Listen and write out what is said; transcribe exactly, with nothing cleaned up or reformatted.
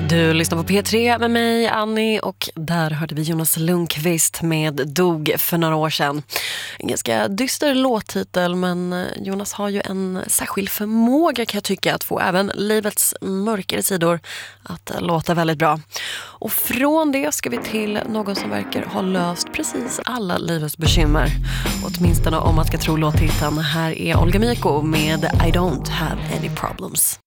Du lyssnar på P tre med mig, Annie, och där hörde vi Jonas Lundqvist med Dog för några år sedan. En ganska dyster låttitel, men Jonas har ju en särskild förmåga, kan jag tycka, att få även livets mörkare sidor att låta väldigt bra. Och från det ska vi till någon som verkar ha löst precis alla livets bekymmer. Åtminstone om man ska tro låttiteln. Här är Olga Miko med I don't have any problems.